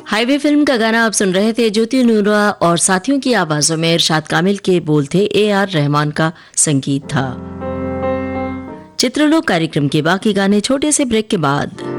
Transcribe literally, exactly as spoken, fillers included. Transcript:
Highway film का गाना आप सुन रहे थे। ज्योति नूरा और साथियों की आवाजों में इरशाद कामिल के बोल थे, ए आर रहमान का संगीत था। चित्रलोक कार्यक्रम के बाकी गाने छोटे से ब्रेक के बाद।